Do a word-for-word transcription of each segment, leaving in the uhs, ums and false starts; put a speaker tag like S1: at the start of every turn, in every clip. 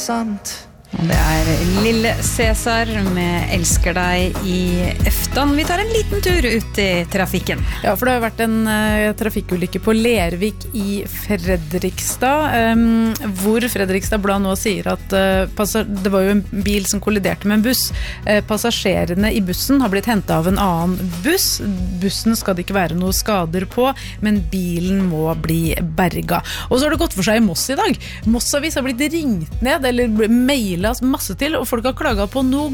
S1: sant.
S2: Og det er Lille Cæsar med Elsker deg i Eftan. Vi tar en liten tur ut i trafikken.
S3: Ja, for det har vært en uh, trafikkulykke på Lervik i Fredrikstad, um, hvor Fredrikstad Blad nå sier at uh, passa- det var jo en bil som kolliderte med en buss. Uh, passasjerene i bussen har blitt hentet av en annen buss. Bussen skal det ikke være noe skader på, men bilen må bli berga. Og så har det gått for seg i Moss i dag. Mossavis har blitt ringt ned, eller mailet masse til, og folk har klaget på noe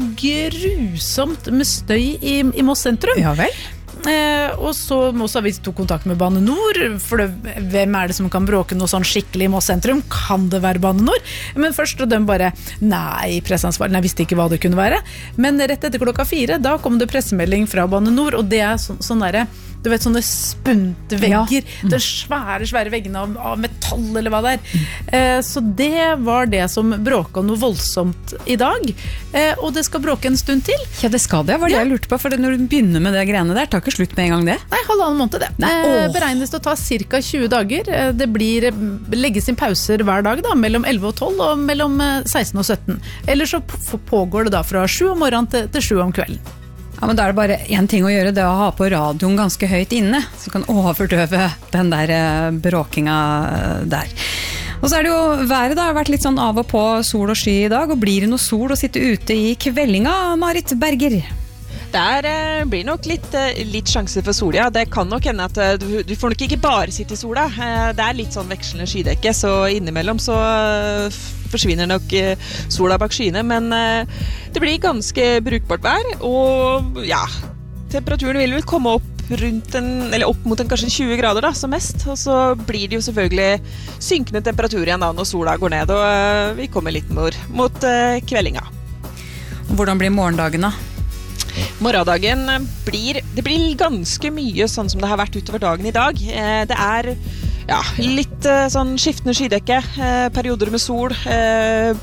S3: grusomt med støy i, i Moss sentrum.
S2: Ja vel.
S3: Eh, og så Moss har vi tok kontakt med Bane Nor, for det, hvem er det som kan bråke noe sånn skikkelig i Moss sentrum? Kan det være Bane Nor? Men først og de bare, nei, presseansvar, nei, visste ikke hva det kunne være. Men rett etter klokka fire, da kom det pressemelding fra Bane Nor, og det er så, sånn der, du vet, sånne spunte vegger, ja. mm. det svære, svære veggene av, av metall, eller hva det er. Mm. Eh, så det var det som bråket noe voldsomt i dag, eh, og det skal bråke en stund til.
S2: Ja, det skal det, var det ja. jeg lurte på, for når du begynner med det greiene der, tar ikke slutt med en gang det?
S3: Nei, halvannen måned det.
S2: Nei,
S3: eh, beregnes til å ta cirka tjue dager. Eh, det blir, legges inn pauser hver dag da, mellom elleve og tolv, og mellom seksten og sytten. Eller så pågår det da fra sju om morgenen til, til sju om kvelden.
S2: Ja, men da er det bare en ting å gjøre, det er å ha på radioen ganske høyt inne, så kan overdøve den der bråkinga der. Og så er det jo været da, har vært litt sånn av og på sol og sky i dag, og blir det noe sol å sitte ute i kveldinga, Marit Berger?
S4: Der eh, blir nok litt, eh, litt sjanse for sol, ja. Det kan nok hende at eh, du, du får nok ikke bare sitte i sola. Eh, det er litt sånn vekslende skydekke, så innimellom så eh, forsvinner nok eh, sola bak skyene, men eh, det blir ganske brukbart vær, og ja, temperaturen vil vel komme opp rundt en, eller opp mot en kanskje tjue grader da, som mest, og så blir det jo selvfølgelig synkende temperatur igjen da når sola går ned, og eh, vi kommer litt mot, mot eh, kveldinga.
S2: Hvordan blir morgendagen da?
S4: Morgendagen blir, det blir ganske mye sånn som det har vært utover dagen i dag. Eh, det er ja, litt eh, sånn skiftende skydekke, eh, perioder med sol. Eh,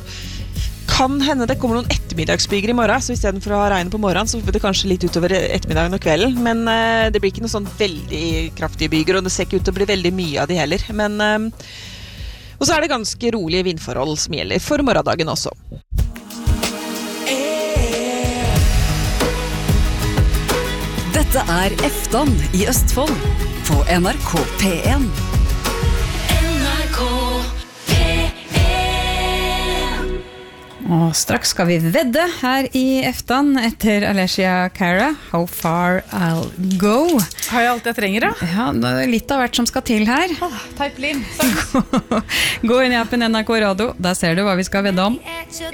S4: kan hende det kommer noen ettermiddagsbyger i morgen, så i stedet for å ha regn på morgenen, så blir det kanskje litt utover ettermiddagen og kvelden. Men eh, det blir ikke noen sånn veldig kraftige byger, og det ser ikke ut til å bli veldig mye av de heller. Men, eh, og så er det ganske rolige vindforhold som gjelder for morgendagen også.
S5: Dette er Eftan i Østfold på N R K P en.
S6: N R K P en.
S2: Og straks skal vi vedde her i Eftan etter Alessia Cara, How Far I'll Go.
S3: Har jeg alt jeg trenger da?
S2: Ja, det er litt av hvert som skal til her.
S3: Ah, Teip lim.
S2: Gå inn i appen N R K Radio, der ser du hva vi skal vedde om.